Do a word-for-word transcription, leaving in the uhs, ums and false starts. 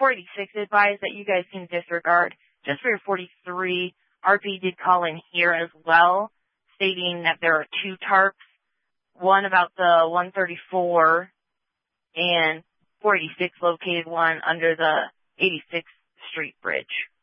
four eighty-six advised that you guys can disregard. Just for your forty-three, R P did call in here as well, stating that there are two tarps, one about the one thirty-four and four eighty-six located one under the eighty-sixth Street Bridge.